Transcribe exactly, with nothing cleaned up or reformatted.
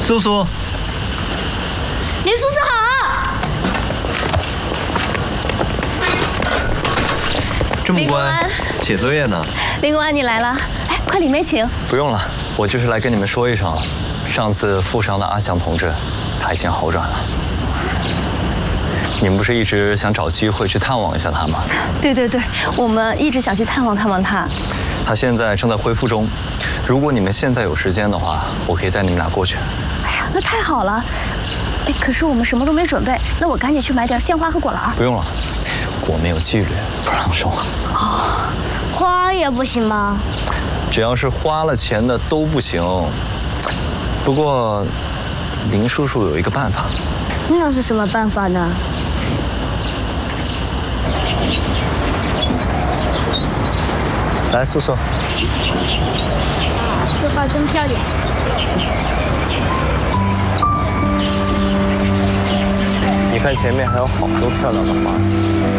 叔叔， 林叔叔好。 这么乖，写作业呢。 林公安，你来了，哎，快里面请。 不用了，我就是来跟你们说一声，上次负伤的阿祥同志，他已经好转了。你们不是一直想找机会去探望一下他吗？ 对对对，我们一直想去探望探望他。 他现在正在恢复中，如果你们现在有时间的话，我可以带你们俩过去。 哎呀，那太好了。哎，可是我们什么都没准备，那我赶紧去买点鲜花和果篮。 不用了，我们有纪律，不让收了。 哦，花也不行吗？ 只要是花了钱的都不行。不过，林叔叔有一个办法。 那是什么办法呢？ 来，素素。 这花真漂亮。 你看前面还有好多漂亮的花。